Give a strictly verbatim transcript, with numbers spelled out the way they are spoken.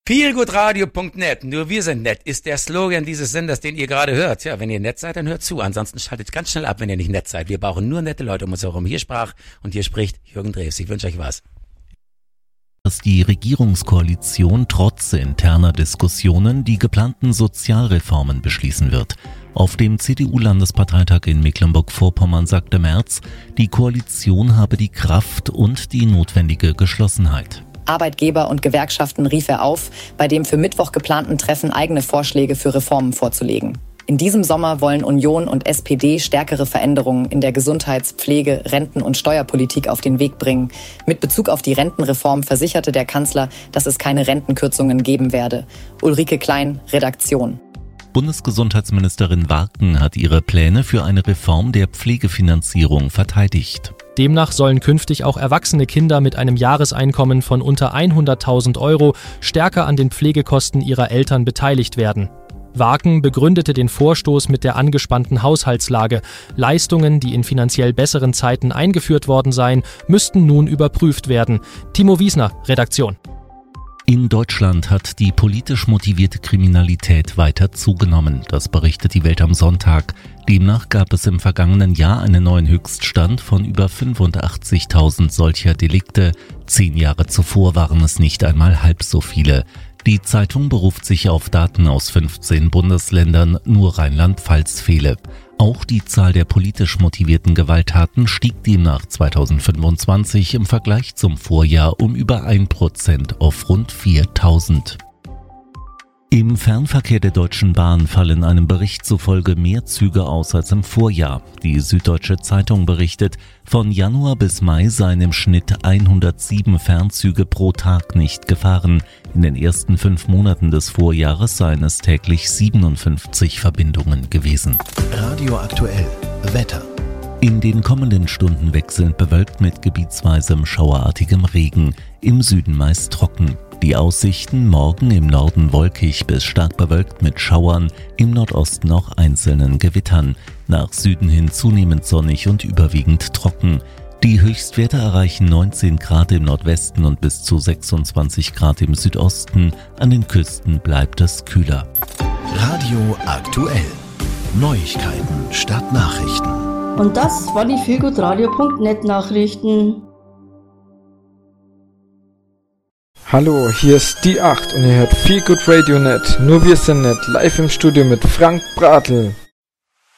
feelgoodradio punkt net, nur wir sind nett, ist der Slogan dieses Senders, den ihr gerade hört. Ja, wenn ihr nett seid, dann hört zu. Ansonsten schaltet ganz schnell ab, wenn ihr nicht nett seid. Wir brauchen nur nette Leute um uns herum. Hier sprach und hier spricht Jürgen Drews. Ich wünsche euch was. Dass die Regierungskoalition trotz interner Diskussionen die geplanten Sozialreformen beschließen wird. Auf dem C D U-Landesparteitag in Mecklenburg-Vorpommern sagte Merz, die Koalition habe die Kraft und die notwendige Geschlossenheit. Arbeitgeber und Gewerkschaften rief er auf, bei dem für Mittwoch geplanten Treffen eigene Vorschläge für Reformen vorzulegen. In diesem Sommer wollen Union und S P D stärkere Veränderungen in der Gesundheits-, Pflege-, Renten- und Steuerpolitik auf den Weg bringen. Mit Bezug auf die Rentenreform versicherte der Kanzler, dass es keine Rentenkürzungen geben werde. Ulrike Klein, Redaktion. Bundesgesundheitsministerin Warken hat ihre Pläne für eine Reform der Pflegefinanzierung verteidigt. Demnach sollen künftig auch erwachsene Kinder mit einem Jahreseinkommen von unter hunderttausend Euro stärker an den Pflegekosten ihrer Eltern beteiligt werden. Warken begründete den Vorstoß mit der angespannten Haushaltslage. Leistungen, die in finanziell besseren Zeiten eingeführt worden seien, müssten nun überprüft werden. Timo Wiesner, Redaktion. In Deutschland hat die politisch motivierte Kriminalität weiter zugenommen. Das berichtet die Welt am Sonntag. Demnach gab es im vergangenen Jahr einen neuen Höchststand von über fünfundachtzigtausend solcher Delikte. Zehn Jahre zuvor waren es nicht einmal halb so viele. Die Zeitung beruft sich auf Daten aus fünfzehn Bundesländern, nur Rheinland-Pfalz fehle. Auch die Zahl der politisch motivierten Gewalttaten stieg demnach zweitausendfünfundzwanzig im Vergleich zum Vorjahr um über ein Prozent auf rund viertausend. Im Fernverkehr der Deutschen Bahn fallen einem Bericht zufolge mehr Züge aus als im Vorjahr. Die Süddeutsche Zeitung berichtet, von Januar bis Mai seien im Schnitt hundertsieben Fernzüge pro Tag nicht gefahren. In den ersten fünf Monaten des Vorjahres seien es täglich siebenundfünfzig Verbindungen gewesen. Radio aktuell, Wetter. In den kommenden Stunden wechselnd bewölkt mit gebietsweisem schauerartigem Regen, im Süden meist trocken. Die Aussichten: morgen im Norden wolkig bis stark bewölkt mit Schauern, im Nordosten auch einzelnen Gewittern. Nach Süden hin zunehmend sonnig und überwiegend trocken. Die Höchstwerte erreichen neunzehn Grad im Nordwesten und bis zu sechsundzwanzig Grad im Südosten. An den Küsten bleibt es kühler. Radio aktuell. Neuigkeiten statt Nachrichten. Und das war die feelgoodradio punkt net Nachrichten. Hallo, hier ist die acht und ihr hört Feelgood Radio Net. Nur wir sind nett, live im Studio mit Frank Bratl.